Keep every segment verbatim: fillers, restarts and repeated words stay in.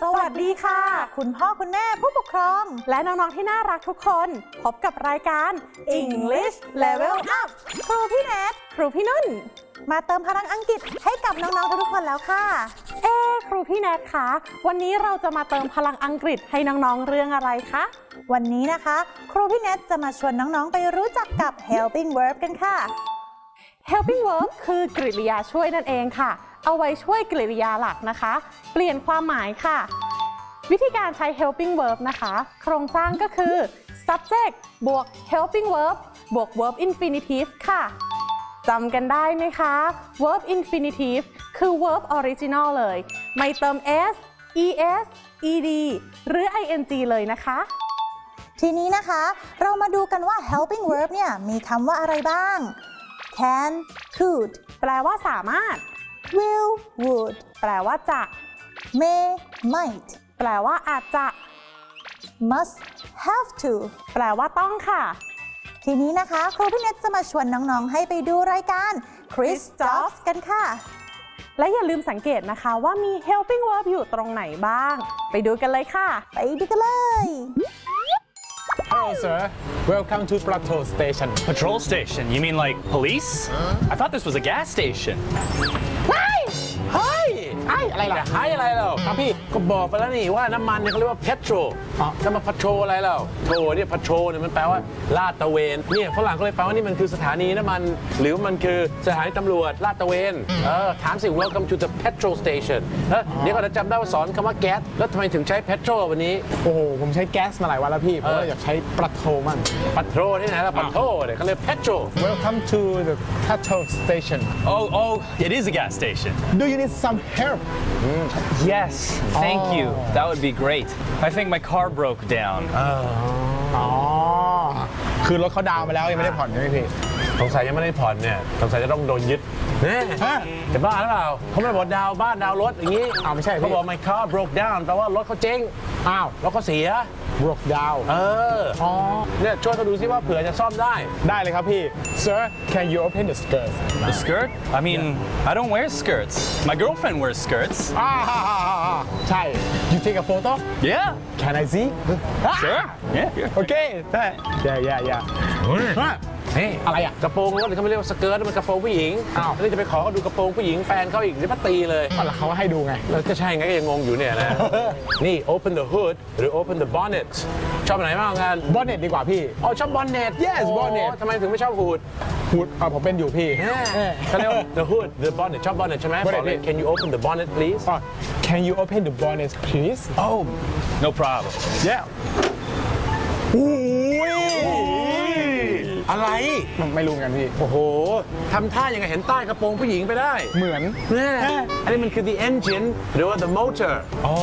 สวัสดีค่ะคุณพ่อคุณแม่ผู้ปกครองและน้องๆที่น่ารักทุกคนพบกับรายการ English Level Up ครูพี่แนทครูพี่นุ่นมาเติมพลังอังกฤษให้กับน้องๆทุกคนแล้วค่ะเอ๊ครูพี่แนทคะวันนี้เราจะมาเติมพลังอังกฤษให้น้องๆเรื่องอะไรคะวันนี้นะคะครูพี่แนทจะมาชวนน้องๆไปรู้จักกับ helping verb กันค่ะ helping verb คือกริยาช่วยนั่นเองค่ะเอาไว้ช่วยกริยาหลักนะคะเปลี่ยนความหมายค่ะวิธีการใช้ helping verb นะคะโครงสร้างก็คือ subject บวก helping verb บวก verb infinitive ค่ะจำกันได้ไหมคะ verb infinitive คือ verb original เลยไม่เติม s es ed หรือ ing เลยนะคะทีนี้นะคะเรามาดูกันว่า helping verb เนี่ยมีคำว่าอะไรบ้าง can could แปลว่าสามารถwill would แปลว่าจะ may might แปลว่าอาจจะ must have to แปลว่าต้องค่ะทีนี้นะคะครูพี่เนทจะมาชวนน้องๆให้ไปดูรายการ Quiz Jobs กันค่ะและอย่าลืมสังเกตนะคะว่ามี helping verb อยู่ตรงไหนบ้างไปดูกันเลยค่ะไปดูกันเลย Hello, sir. Welcome to Patrol Station. Patrol station? You mean like police? I thought this was a gas station. เฮ้ยเฮ้ยอะไรล่ะเฮ้ยอะไรเราครับพี่ก็บอกไปแล้วนี่ว่าน้ำมันเนี่ยเขาเรียกว่า petrol อ๋อจะมา patrol อะไรเราโทเนี่ย patrol เนี่ยมันแปลว่าลาดตระเวนเนี่ยฝรั่งก็เลยฟังว่านี่มันคือสถานีน้ำมันหรือมันคือสถานีตำรวจลาดตระเวนเออถามสิ Welcome to the petrol station แล้วเดี๋ยวก็จะจำได้ว่าสอนคำว่าแก๊สแล้วทำไมถึงใช้ petrol วันนี้โอ้โหผมใช้แก๊สมาหลายวันแล้วพี่เพราะว่าอยากใช้ปะโทมั่งปะโทที่ไหนล่ะปะโทเนี่ยเขาเรียก petrol Welcome to the petrol station Oh, oh, it is a gas station. Do you need some help Yes, thank you. That would be great. I think my car broke down. อ๋อคือรถเขาดาวมาแล้วยังไม่ได้ผ่อนใช่ไหมพี่สงสัยยังไม่ได้ผ่อนเนี่ยสงสัยจะต้องโดนยึดแน่จะบ้าหรือเปล่าเขาไม่ได้บอกดาวบ้านดาวรถอย่างนี้อ้าวไม่ใช่เขาบอก my car broke down แปลว่ารถเขาเจ๊งอ้าวรถเขาเสีย broke down เอออ๋อเนี่ยช่วยเขาดูซิว่าเผื่อจะซ่อมได้ได้เลยครับพี่ Sir can you open the skirt The skirt? I mean, I don't wear skirts. My girlfriend wears skirts. อ่าใช่ You take a photo Yeah. Can I see Sure. Yeah. โอเคได้ Yeah yeah yeah เฮ้ยอะไรอ่ะกระโปรงรถเขาไม่เรียกว่าสเกิร์ตมันกระโปรงผู้หญิงอ้าวแล้วจะไปขอเขาดูกระโปรงผู้หญิงแฟนเขาอีกเดี๋ยวมาตีเลยแล้วเขาให้ดูไงแล้วก็ใช่ไงก็ยังงงอยู่เนี่ยนะนี่ open the hood หรือ open the bonnet ชอบไหนมากกัน bonnet ดีกว่าพี่อ๋อชอบ bonnet Yes bonnet ทำไมถึงไม่ชอบ hood hood อ่าผมเป็นอยู่พี่เขาเรียกว่า the hood the bonnet ชอบ bonnet ใช่ไหม bonnet Can you open the bonnet please Can you open the bonnet please Oh, no problem. Yeah อุ้ยอะไรไม่รู้กันพี่โอ้โหทำท่าอย่างไงเห็นใต้กระโปรงผู้หญิงไปได้เหมือนเนี่ยอันนี้มันคือ the engine หรือว่า the motor อ๋อ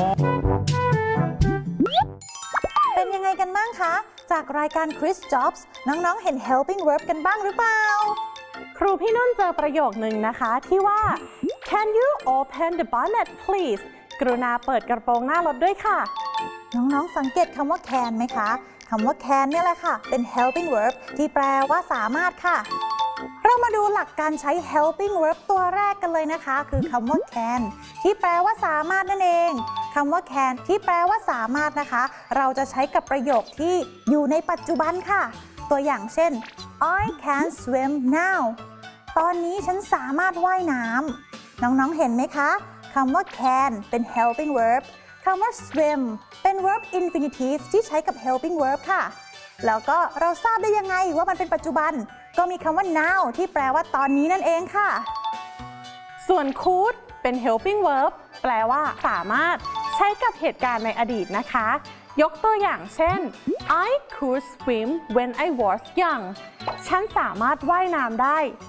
เป็นยังไงกันบ้างคะจากรายการ Quiz Jobs น้องๆเห็น helping verb กันบ้างหรือเปล่าครูพี่นุ่นเจอประโยคนึงนะคะที่ว่า Can you open the bonnet please กรุณาเปิดกระโปรงหน้ารถด้วยค่ะน้องๆสังเกตคำว่า can ไหมคะคำว่า can เนี่ยแหละค่ะเป็น helping verb ที่แปลว่าสามารถค่ะเรามาดูหลักการใช้ helping verb ตัวแรกกันเลยนะคะคือคำว่า can ที่แปลว่าสามารถนั่นเองคำว่า can ที่แปลว่าสามารถนะคะเราจะใช้กับประโยคที่อยู่ในปัจจุบันค่ะตัวอย่างเช่น I can swim now ตอนนี้ฉันสามารถว่ายน้ำน้องๆเห็นไหมคะคำว่า can เป็น helping verbคำว่า swim เป็น verb infinitive ที่ใช้กับ helping verb ค่ะแล้วก็เราทราบได้ยังไงว่ามันเป็นปัจจุบันก็มีคำว่า now ที่แปลว่าตอนนี้นั่นเองค่ะส่วน could เป็น helping verb แปลว่าสามารถใช้กับเหตุการณ์ในอดีตนะคะยกตัวอย่างเช่น I could swim when I was young ฉันสามารถว่ายน้ำได้